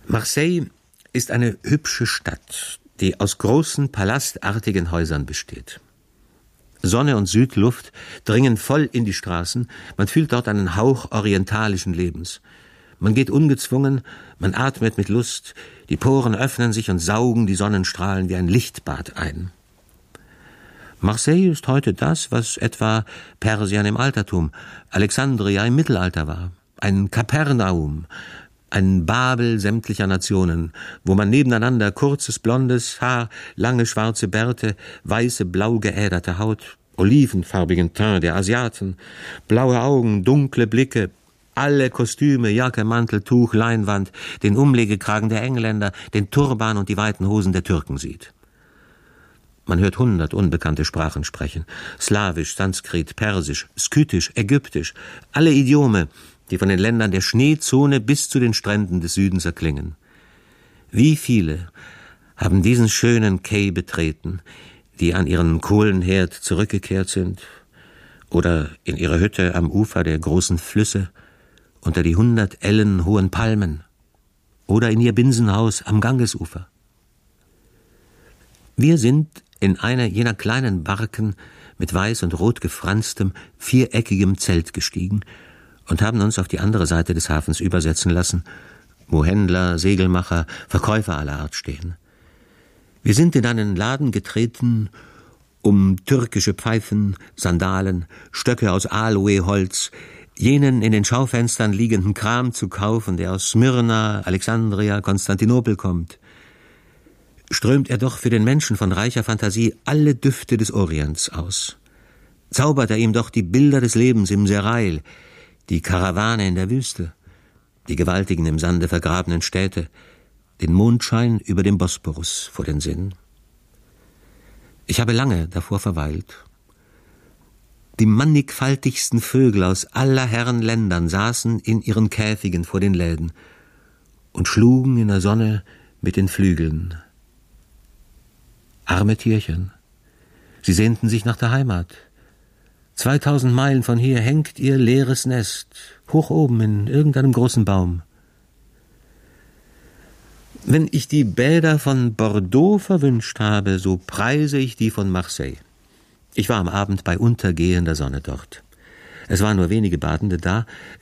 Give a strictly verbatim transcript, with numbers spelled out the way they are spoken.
Marseille ist eine hübsche Stadt, die aus großen palastartigen Häusern besteht. Sonne und Südluft dringen voll in die Straßen, man fühlt dort einen Hauch orientalischen Lebens. Man geht ungezwungen, man atmet mit Lust, die Poren öffnen sich und saugen die Sonnenstrahlen wie ein Lichtbad ein. Marseille ist heute das, was etwa Persien im Altertum, Alexandria im Mittelalter war, ein Kapernaum, ein Babel sämtlicher Nationen, wo man nebeneinander kurzes blondes Haar, lange schwarze Bärte, weiße blau geäderte Haut, olivenfarbigen Teint der Asiaten, blaue Augen, dunkle Blicke, alle Kostüme, Jacke, Mantel, Tuch, Leinwand, den Umlegekragen der Engländer, den Turban und die weiten Hosen der Türken sieht. Man hört hundert unbekannte Sprachen sprechen, Slawisch, Sanskrit, Persisch, Skythisch, Ägyptisch, alle Idiome, die von den Ländern der Schneezone bis zu den Stränden des Südens erklingen. Wie viele haben diesen schönen Quai betreten, die an ihren Kohlenherd zurückgekehrt sind oder in ihrer Hütte am Ufer der großen Flüsse unter die hundert Ellen hohen Palmen oder in ihr Binsenhaus am Gangesufer. Wir sind in einer jener kleinen Barken mit weiß und rot gefranstem, viereckigem Zelt gestiegen und haben uns auf die andere Seite des Hafens übersetzen lassen, wo Händler, Segelmacher, Verkäufer aller Art stehen. Wir sind in einen Laden getreten, um türkische Pfeifen, Sandalen, Stöcke aus Aloeholz, jenen in den Schaufenstern liegenden Kram zu kaufen, der aus Smyrna, Alexandria, Konstantinopel kommt. Strömt er doch für den Menschen von reicher Fantasie alle Düfte des Orients aus. Zaubert er ihm doch die Bilder des Lebens im Serail, die Karawane in der Wüste, die gewaltigen im Sande vergrabenen Städte, den Mondschein über dem Bosporus vor den Sinn. Ich habe lange davor verweilt. Die mannigfaltigsten Vögel aus aller Herren Ländern saßen in ihren Käfigen vor den Läden und schlugen in der Sonne mit den Flügeln. Arme Tierchen, sie sehnten sich nach der Heimat. Zweitausend Meilen von hier hängt ihr leeres Nest, hoch oben in irgendeinem großen Baum. Wenn ich die Bäder von Bordeaux verwünscht habe, so preise ich die von Marseille. Ich war am Abend bei untergehender Sonne dort. Es waren nur wenige Badende da,